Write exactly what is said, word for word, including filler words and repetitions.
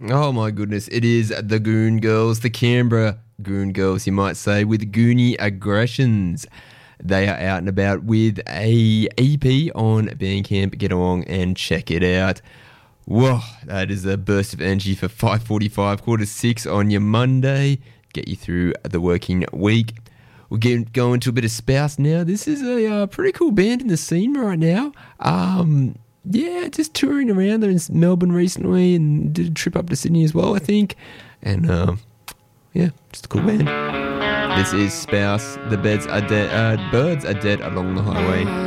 Oh my goodness, it is the Goon Girls, the Canberra Goon Girls, you might say, with Goonie Aggressions. They are out and about with a E P on Bandcamp. Get along and check it out. Whoa, that is a burst of energy for five forty-five, quarter six on your Monday. Get you through the working week. We're getting, going to a bit of Spouse now. This is a uh, pretty cool band in the scene right now. Um, yeah, just touring around. They're in Melbourne recently and did a trip up to Sydney as well, I think. And uh, yeah, just a cool band. This is Spouse. The beds are dead. Uh, birds are dead along the highway.